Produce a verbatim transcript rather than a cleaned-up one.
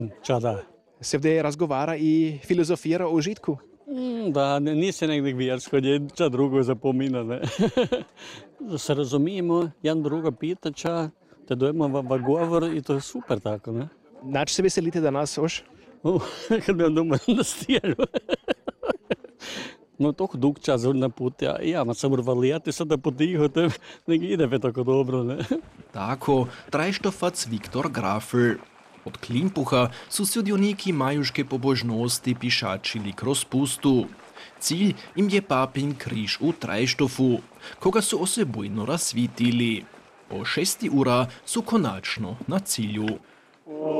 Ča da. Se vde razgovara i filozofira o užitku? Mm, Da, ne, nisi nekdek vjersko, ča drugo zapomina, ne. Da se razumijemo, jedan druga pita, ča te dojemo v, v govor i to je super tako, ne. Nač se veselite danas už? Uh, kad bi vam doma na stijelu. No, toch dug čas na put, ja, ja, ma sam urvalijati sada potiho, te nek ide ve tako dobro, ne. Tako, trajštofac Viktor Grafl. Od Klimpucha su sudioniki majuške pobožnosti pišačili kroz pustu. Cilj im je papin križ u Trajštofu, koga su osebujno rasvitili. O šesti ura su konačno na cilju.